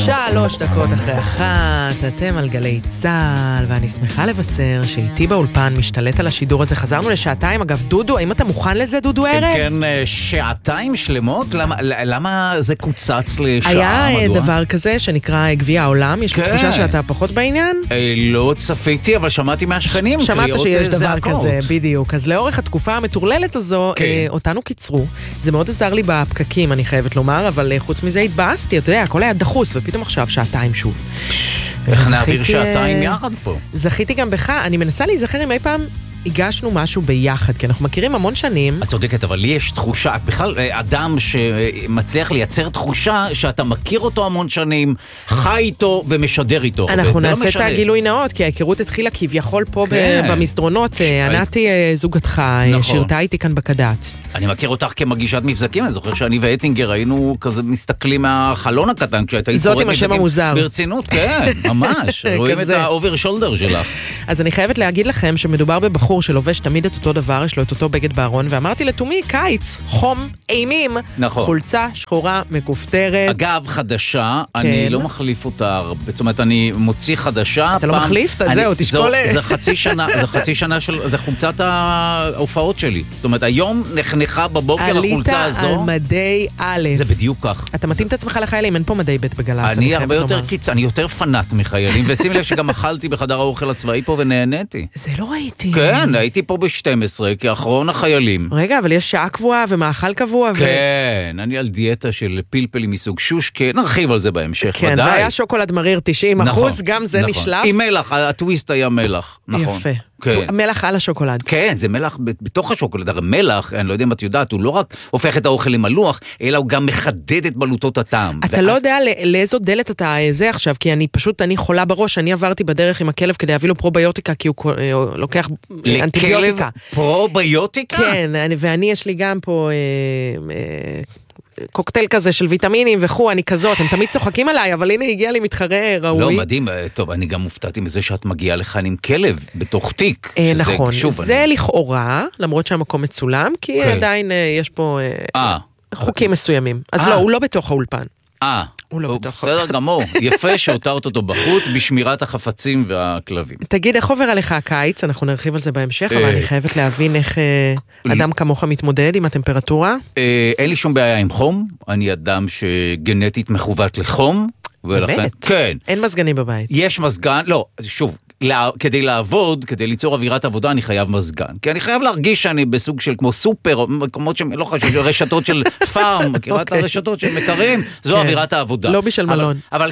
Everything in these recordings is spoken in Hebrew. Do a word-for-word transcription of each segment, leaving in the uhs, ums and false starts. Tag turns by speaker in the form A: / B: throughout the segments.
A: שלוש דקות אחרי אחת, אתם על גלי צהל, ואני שמחה לבשר שאיתי באולפן משתלט על השידור הזה. חזרנו לשעתיים. אגב, דודו, האם אתה מוכן לזה, דודו ארז?
B: כן, כן, שעתיים שלמות? למה, למה זה קוצץ לשעה?
A: היה
B: מדוע?
A: דבר כזה שנקרא גביע העולם. יש לי תחושה שאתה פחות בעניין?
B: לא צפיתי, אבל שמעתי מהשכנים.
A: שמעת שיש דבר כזה, בדיוק. אז לאורך התקופה המטורללת הזו, אותנו קיצרו. זה מאוד עזר לי בפקקים, אני חייבת לומר, אבל חוץ מזה התבאסתי, אתה יודע, הכל היה דחוס, ופתאום עכשיו שעתיים שוב.
B: איך נעביר שעתיים יחד פה?
A: זכיתי גם בך, אני מנסה להיזכר אם אי פעם הגשנו משהו ביחד, כי אנחנו מכירים המון שנים.
B: את צודקת, אבל לי יש תחושה, את בכלל אדם שמצליח לייצר תחושה שאתה מכיר אותו המון שנים, חי איתו ומשדר איתו.
A: אנחנו נעשה את הגילוי נאות, כי ההיכרות התחילה כביכול פה במסדרונות. ענתי זוגתך, שירתה איתי כאן בקדץ.
B: אני מכיר אותך כמגישת מבזקים, אני זוכר שאני ואטינגר היינו כזה מסתכלים מהחלון הקטן, כשהייתה
A: זאת עם השם המוזר.
B: ברצינות, כן, ממש. רואים את האובר שולדר שלך.
A: אז אני חייבת להגיד לכם שמדובר בבחור שלובש תמיד את אותו דבר, יש לו את אותו בגד בארון, ואמרתי לתומי, קיץ, חום, אימים,
B: נכון.
A: חולצה שחורה, מכופתרת.
B: אגב, חדשה, כן. אני לא מחליף אותה, זאת אומרת, אני מוציא חדשה.
A: אתה פעם, לא מחליף? אני, זהו, תשקול.
B: זו, זה חצי שנה, זה חצי שנה של, זה חולצת ההופעות שלי. זאת אומרת, היום נחנכה בבוקר החולצה הזו.
A: עלית על מדי א'.
B: זה בדיוק כך.
A: אתה מתאים את עצמך לחיילים, אין פה מדי ב' בגלץ.
B: אני הרבה יותר קיץ, אני יותר פנאט מחיילים, ושים לב שגם אכלתי בחדר האוכל הצבאי פה ונהניתי.
A: זה לא ראיתי.
B: כן, הייתי פה ב-שתים עשרה, כאחרון החיילים.
A: רגע, אבל יש שעה קבועה ומאכל קבוע.
B: כן, אני על דיאטה של פלפלים מסוג שושקה, נרחיב על זה בהמשך,
A: כן,
B: ודאי.
A: והיה שוקולד מריר תשעים אחוז, גם זה נשלף.
B: עם מלח, הטוויסט היה מלח, נכון.
A: יפה. מלח על השוקולד.
B: כן, זה מלח בתוך השוקולד. הרי מלח, אני לא יודע אם את יודעת, הוא לא רק הופך את האוכל למלוח, אלא הוא גם מחדד את בלוטות הטעם.
A: אתה לא יודע לאיזו דלת אתה זה עכשיו, כי אני פשוט, אני חולה בראש, אני עברתי בדרך עם הכלב כדי להביא לו פרוביוטיקה, כי הוא לוקח אנטיביוטיקה.
B: לכלב פרוביוטיקה?
A: כן, ואני יש לי גם פה קוקטייל כזה של ויטמינים וכו', אני כזאת, הם תמיד צוחקים עליי, אבל הנה הגיע לי מתחרה ראוי.
B: לא, מדהים, טוב, אני גם מופתעתי מזה שאת מגיעה לכאן עם כלב בתוך תיק.
A: נכון, זה לכאורה, למרות שהמקום מצולם, כי עדיין יש פה חוקים מסוימים. אז לא, הוא לא בתוך האולפן.
B: אה, בסדר גמור, יפה שהותרת אותו בחוץ בשמירת החפצים והכלבים.
A: תגיד, איך עובר עליך הקיץ? אנחנו נרחיב על זה בהמשך, אבל אני חייבת להבין איך אדם כמוך מתמודד עם הטמפרטורה.
B: אין לי שום בעיה עם חום, אני אדם שגנטית מכוות לחום.
A: באמת?
B: כן.
A: אין מזגנים בבית.
B: יש מזגן, לא, שוב, כדי לעבוד, כדי ליצור אווירת עבודה, אני חייב מזגן. כי אני חייב להרגיש שאני בסוג של כמו סופר, מקומות שלא חשוב, רשתות של פארם, מכירה את הרשתות של מקרים, זו אווירת העבודה.
A: לא בשל מלון.
B: אבל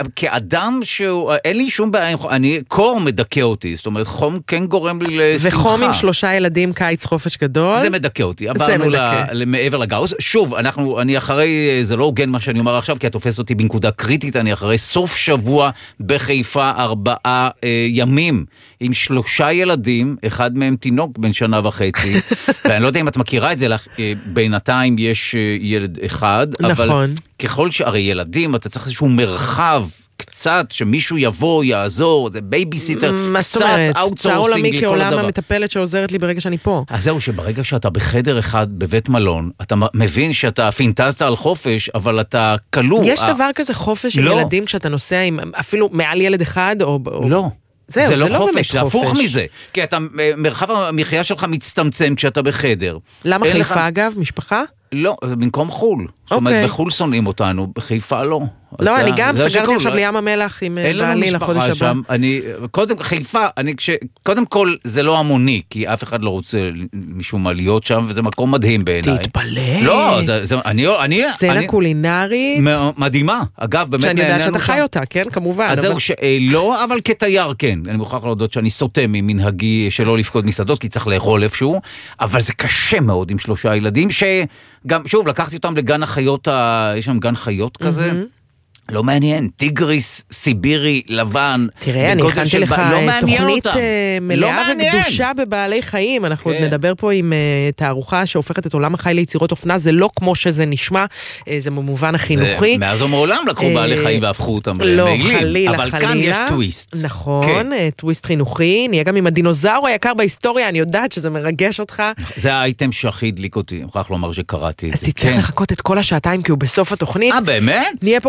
B: כאדם שהוא, אין לי שום בעיה, אני, קור מדכא אותי, זאת אומרת, חום כן גורם לי לשמחה.
A: וחום עם שלושה ילדים, קיץ חופש גדול.
B: זה מדכא אותי. עברנו מעבר לגאוס. שוב, אנחנו, אני אחרי, זה לא הוגן מה שאני אומר עכשיו, כי את תופס אותי בנקודה קריטית, אני אחרי סוף שבוע בחיפה ארבעה ימים, עם שלושה ילדים, אחד מהם תינוק בן שנה וחצי, ואני לא יודע אם את מכירה את זה, בינתיים יש ילד אחד,
A: נכון.
B: אבל ככל שהרי ילדים, אתה צריך איזשהו מרחב, קצת, שמישהו יבוא, יעזור, זה בייביסיטר, קצת אאוטסורסינג
A: צר עולמי כעולם המטפלת שעוזרת לי ברגע שאני פה.
B: אז זהו, שברגע שאתה בחדר אחד בבית מלון, אתה מבין שאתה פינטזת על חופש, אבל אתה כלוא.
A: יש דבר כזה חופש עם ילדים כשאתה נוסע עם אפילו מעל ילד אחד, או...
B: לא.
A: זהו,
B: זה,
A: זה
B: לא
A: לא
B: חופש,
A: באמת
B: זה
A: חופש.
B: הפוך מזה. כי אתה, מרחב המחיה שלך מצטמצם כשאתה בחדר.
A: למה חיפה לך... אגב? משפחה?
B: לא, זה במקום חול. זאת אומרת, בחול שונאים אותנו, בחיפה לא.
A: לא, אני גם סגרתי עכשיו לים המלח עם בעלי לחודש הבא.
B: אני, קודם, חיפה, אני, כש, קודם כל זה לא המוני, כי אף אחד לא רוצה משום מה להיות שם, וזה מקום מדהים בעיניי.
A: תתפלא.
B: לא, זה, זה, אני, אני,
A: סצנה
B: אני,
A: קולינרית.
B: מדהימה. אגב, באמת
A: שאני יודעת שאתה חי אותה, כן, כמובן.
B: אז זהו, לא, אבל כתייר, כן. אני מוכרח להודות שאני סוטה ממנהגי שלא לפקוד מסעדות, כי צריך לאכול איפשהו, אבל זה קשה מאוד עם שלושה ילדים, שגם, שוב, לקחתי אותם לגן החיות, יש שם גן חיות כזה, לא מעניין, טיגריס, סיבירי, לבן.
A: תראה, אני הכנתי לך תוכנית מלאה וקדושה בבעלי חיים. אנחנו עוד נדבר פה עם תערוכה שהופכת את עולם החי ליצירות אופנה. זה לא כמו שזה נשמע, זה במובן החינוכי.
B: מאז ומעולם לקחו בעלי חיים והפכו אותם
A: למעילים. לא, חלילה,
B: אבל כאן יש טוויסט.
A: נכון, טוויסט חינוכי. נהיה גם עם הדינוזאור היקר בהיסטוריה, אני יודעת שזה מרגש אותך.
B: זה האייטם שהכי הדליק אותי, אני מוכרח לומר שקראתי.
A: אז תצטרך לחכות את כל השעתיים, כי הוא בסוף התוכנית.
B: אה, באמת?
A: נהיה פה גם עם אלון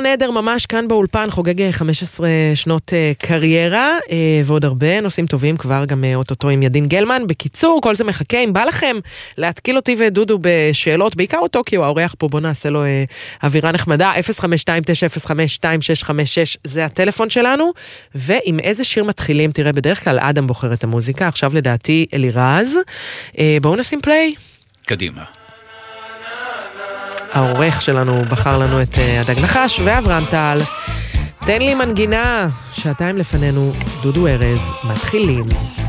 A: אלון עדר ממש כאן באולפן, חוגג חמש עשרה שנות קריירה, ועוד הרבה נושאים טובים כבר, גם אוטוטו עם ידין גלמן. בקיצור, כל זה מחכה. אם בא לכם להתקיל אותי ודודו בשאלות, בעיקר אותו, כי הוא האורח פה, בוא נעשה לו אווירה נחמדה. אפס חמש שתיים תשע אפס חמש שתיים שש חמש שש זה הטלפון שלנו. ועם איזה שיר מתחילים? תראה, בדרך כלל אדם בוחר את המוזיקה, עכשיו לדעתי אלירז. בואו נשים פליי.
B: קדימה.
A: העורך שלנו בחר לנו את הדג נחש ואברהם טל. תן לי מנגינה, שעתיים לפנינו, דודו ארז, מתחילים.